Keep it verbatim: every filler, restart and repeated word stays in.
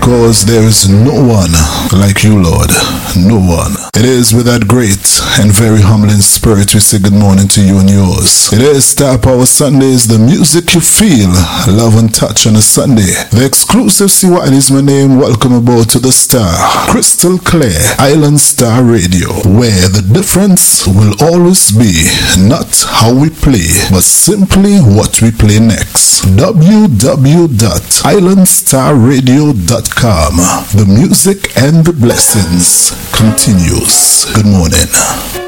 because there is no one like you, Lord. No one. It is with that great and very humbling spirit we say good morning to you and yours. It is Star Power Sundays, the music you feel, love and touch on a Sunday. The exclusive C Y N is my name. Welcome aboard to the Star, crystal clear Island Star Radio, where the difference will always be not how we play, but simply what we play next. w w w dot island star radio dot com. The music and the blessings continues. Good morning.